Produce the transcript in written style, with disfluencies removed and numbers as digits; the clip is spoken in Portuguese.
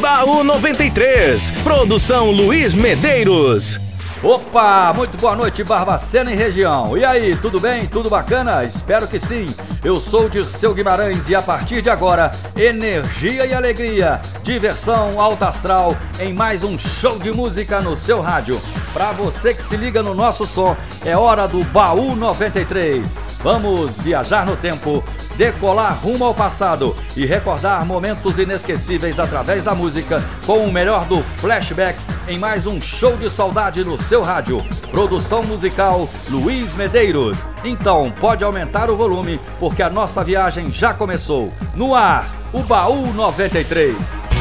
Baú 93. Produção Luiz Medeiros. Opa, muito boa noite, Barbacena e região. E aí, tudo bem? Tudo bacana? Espero que sim. Eu sou o Dirceu Guimarães e a partir de agora, energia e alegria, diversão alta astral em mais um show de música no seu rádio. Pra você que se liga no nosso som, é hora do Baú 93. Vamos viajar no tempo, decolar rumo ao passado e recordar momentos inesquecíveis através da música com o melhor do flashback em mais um show de saudade no seu rádio. Produção musical Luiz Medeiros. Então pode aumentar o volume porque a nossa viagem já começou. No ar, o Baú 93.